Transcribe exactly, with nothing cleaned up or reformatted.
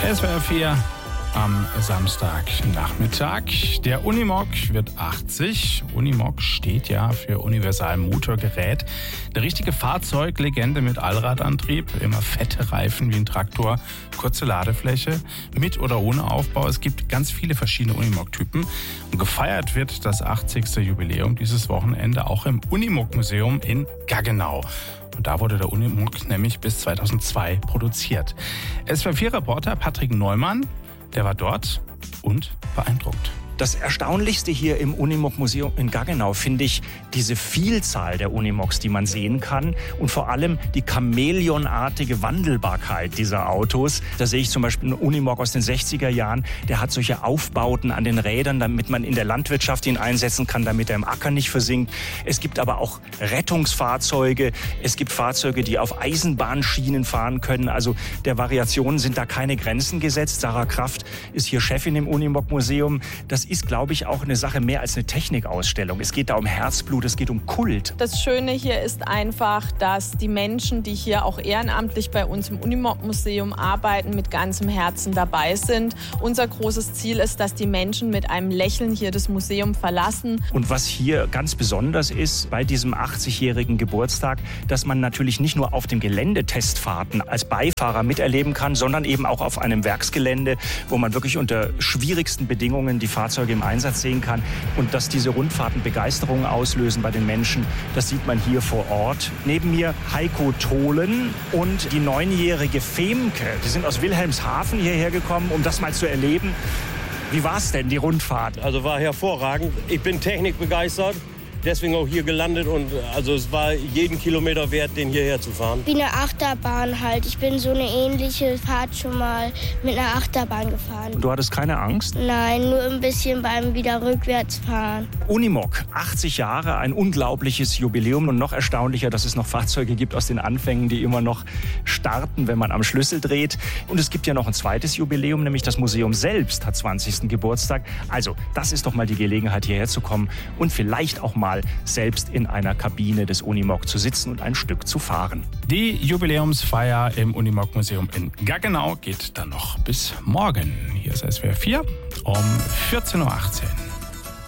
S W R vier am Samstagnachmittag. Der Unimog wird achtzig. Unimog steht ja für Universal-Motorgerät. Eine richtige Fahrzeuglegende mit Allradantrieb, immer fette Reifen wie ein Traktor, kurze Ladefläche, mit oder ohne Aufbau. Es gibt ganz viele verschiedene Unimog-Typen. Und gefeiert wird das achtzigste Jubiläum dieses Wochenende auch im Unimog-Museum in Gaggenau. Und da wurde der Unimog nämlich bis zweitausendzwei produziert. S W R vier-Reporter Patrick Neumann, der war dort und beeindruckt. Das Erstaunlichste hier im Unimog-Museum in Gaggenau finde ich diese Vielzahl der Unimogs, die man sehen kann und vor allem die chamäleonartige Wandelbarkeit dieser Autos. Da sehe ich zum Beispiel einen Unimog aus den sechziger Jahren, der hat solche Aufbauten an den Rädern, damit man in der Landwirtschaft ihn einsetzen kann, damit er im Acker nicht versinkt. Es gibt aber auch Rettungsfahrzeuge, es gibt Fahrzeuge, die auf Eisenbahnschienen fahren können. Also der Variationen sind da keine Grenzen gesetzt. Sarah Kraft ist hier Chefin im Unimog-Museum. Das ist, glaube ich, auch eine Sache mehr als eine Technikausstellung. Es geht da um Herzblut, es geht um Kult. Das Schöne hier ist einfach, dass die Menschen, die hier auch ehrenamtlich bei uns im Unimog-Museum arbeiten, mit ganzem Herzen dabei sind. Unser großes Ziel ist, dass die Menschen mit einem Lächeln hier das Museum verlassen. Und was hier ganz besonders ist bei diesem achtzigjährigen Geburtstag, dass man natürlich nicht nur auf dem Gelände Testfahrten als Beifahrer miterleben kann, sondern eben auch auf einem Werksgelände, wo man wirklich unter schwierigsten Bedingungen die Fahrzeuge im Einsatz sehen kann. Und dass diese Rundfahrten Begeisterung auslösen bei den Menschen, das sieht man hier vor Ort. Neben mir Heiko Tholen und die neunjährige Femke. Die sind aus Wilhelmshaven hierher gekommen, um das mal zu erleben. Wie war es denn, die Rundfahrt? Also war hervorragend. Ich bin technikbegeistert. Deswegen auch hier gelandet und also es war jeden Kilometer wert, den hierher zu fahren. Wie eine Achterbahn halt. Ich bin so eine ähnliche Fahrt schon mal mit einer Achterbahn gefahren. Du hattest keine Angst? Nein, nur ein bisschen beim wieder rückwärts fahren. Unimog, achtzig Jahre, ein unglaubliches Jubiläum und noch erstaunlicher, dass es noch Fahrzeuge gibt aus den Anfängen, die immer noch starten, wenn man am Schlüssel dreht. Und es gibt ja noch ein zweites Jubiläum, nämlich das Museum selbst hat zwanzigsten Geburtstag. Also, das ist doch mal die Gelegenheit, hierher zu kommen und vielleicht auch mal selbst in einer Kabine des Unimog zu sitzen und ein Stück zu fahren. Die Jubiläumsfeier im Unimog-Museum in Gaggenau geht dann noch bis morgen. Hier ist S W R vier um vierzehn Uhr achtzehn.